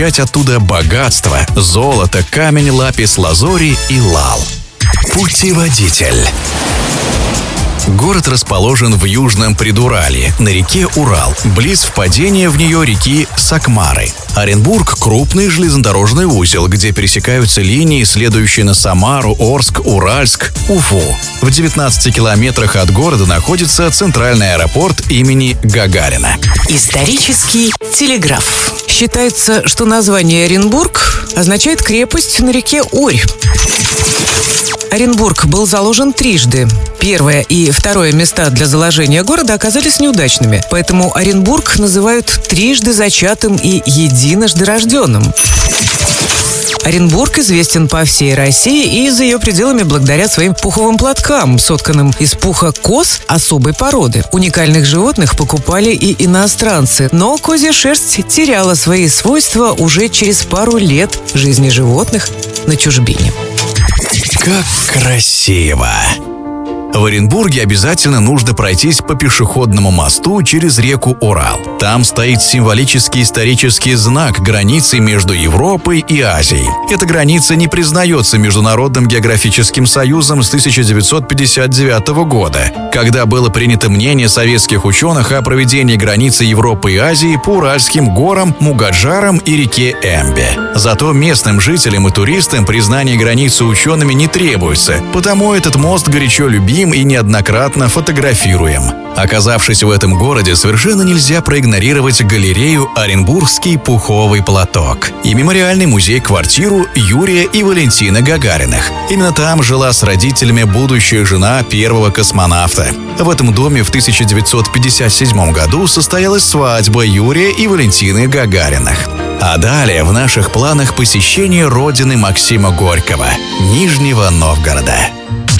оттуда богатство, золото, камень, лапис лазури и лал. Путеводитель. Город расположен в южном Придуралье, на реке Урал, близ впадения в нее реки Сакмары. Оренбург – крупный железнодорожный узел, где пересекаются линии, следующие на Самару, Орск, Уральск, Уфу. В 19 километрах от города находится центральный аэропорт имени Гагарина. Исторический телеграф. Считается, что название Оренбург означает крепость на реке Орь. Оренбург был заложен трижды. Первое и второе места для заложения города оказались неудачными, поэтому Оренбург называют трижды зачатым и единожды рожденным. Оренбург известен по всей России и за ее пределами благодаря своим пуховым платкам, сотканным из пуха коз особой породы. Уникальных животных покупали и иностранцы, но козья шерсть теряла свои свойства уже через пару лет жизни животных на чужбине. Как красиво! В Оренбурге обязательно нужно пройтись по пешеходному мосту через реку Урал. Там стоит символический исторический знак границы между Европой и Азией. Эта граница не признается Международным географическим союзом с 1959 года, когда было принято мнение советских ученых о проведении границы Европы и Азии по Уральским горам, Мугаджарам и реке Эмбе. Зато местным жителям и туристам признание границы учеными не требуется, потому этот мост горячо любим и неоднократно фотографируем. Оказавшись в этом городе, совершенно нельзя проигнорировать галерею «Оренбургский пуховый платок» и мемориальный музей-квартиру Юрия и Валентины Гагариных. Именно там жила с родителями будущая жена первого космонавта. В этом доме в 1957 году состоялась свадьба Юрия и Валентины Гагариных. А далее в наших планах посещение родины Максима Горького – Нижнего Новгорода.